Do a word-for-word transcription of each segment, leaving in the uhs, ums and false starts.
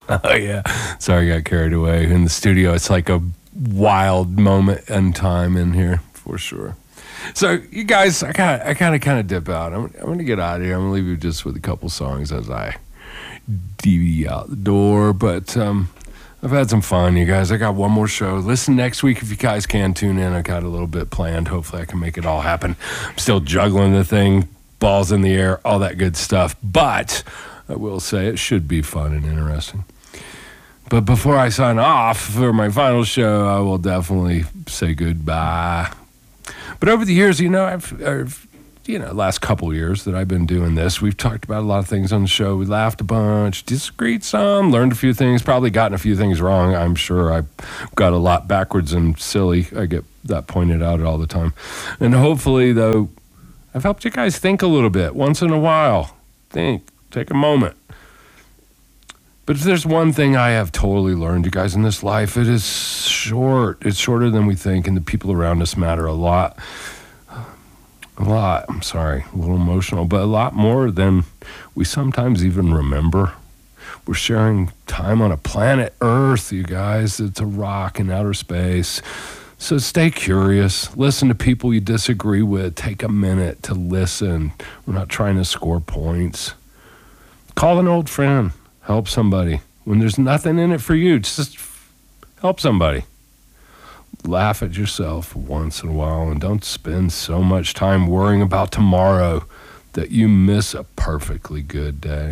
Oh, yeah. Sorry, I got carried away. In the studio, it's like a wild moment in time in here, for sure. So, you guys, I got I gotta kind of dip out. I'm, I'm going to get out of here. I'm going to leave you just with a couple songs as I D V D out the door. But um, I've had some fun, you guys. I got one more show. Listen next week if you guys can tune in. I got a little bit planned. Hopefully I can make it all happen. I'm still juggling the thing, balls in the air, all that good stuff. But I will say it should be fun and interesting. But before I sign off for my final show, I will definitely say goodbye. But over the years, you know, I've, I've you know, last couple years that I've been doing this, we've talked about a lot of things on the show. We laughed a bunch, disagreed some, learned a few things, probably gotten a few things wrong. I'm sure I got a lot backwards and silly. I get that pointed out all the time. And hopefully, though, I've helped you guys think a little bit once in a while. Think, take a moment. But if there's one thing I have totally learned, you guys, in this life, it is short. It's shorter than we think, and the people around us matter a lot. A lot, I'm sorry, a little emotional, but a lot more than we sometimes even remember. We're sharing time on a planet Earth, you guys. It's a rock in outer space. So stay curious. Listen to people you disagree with. Take a minute to listen. We're not trying to score points. Call an old friend. Help somebody. When there's nothing in it for you, just help somebody. Laugh at yourself once in a while and don't spend so much time worrying about tomorrow that you miss a perfectly good day.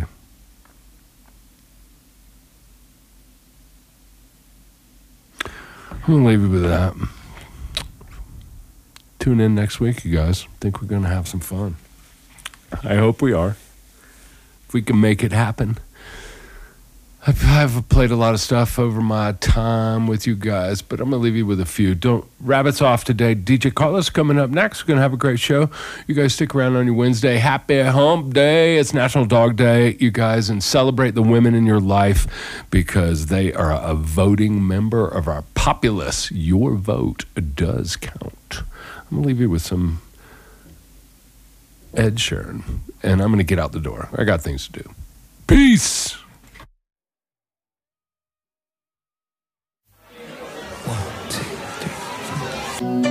I'm going to leave you with that. Tune in next week, you guys. I think we're going to have some fun. I hope we are. If we can make it happen. I've played a lot of stuff over my time with you guys, but I'm going to leave you with a few. Don't rabbits off today. D J Carlos coming up next. We're going to have a great show. You guys stick around on your Wednesday. Happy Hump Day. It's National Dog Day, you guys, and celebrate the women in your life because they are a voting member of our populace. Your vote does count. I'm going to leave you with some Ed Sheeran, and I'm going to get out the door. I got things to do. Peace.